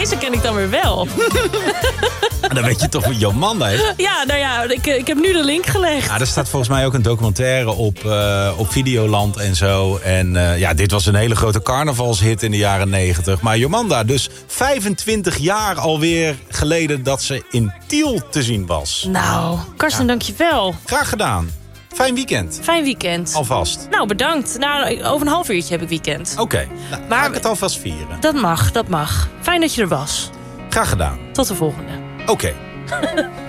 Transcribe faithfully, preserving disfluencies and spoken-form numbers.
deze ken ik dan weer wel. Dan weet je toch wie Jomanda is. Ja, nou ja, ik, ik heb nu de link gelegd. Ja, er staat volgens mij ook een documentaire op, uh, op Videoland en zo. En uh, ja, dit was een hele grote carnavalshit in de jaren negentig. Maar Jomanda, dus vijfentwintig jaar alweer geleden dat ze in Tiel te zien was. Nou, Karsten, ja. Dankjewel. Graag gedaan. Fijn weekend. Fijn weekend. Alvast. Nou, bedankt. Nou, over een half uurtje heb ik weekend. Oké, okay. nou, maar ga ik het alvast vieren. Dat mag, dat mag. Fijn dat je er was. Graag gedaan. Tot de volgende. Oké. Okay.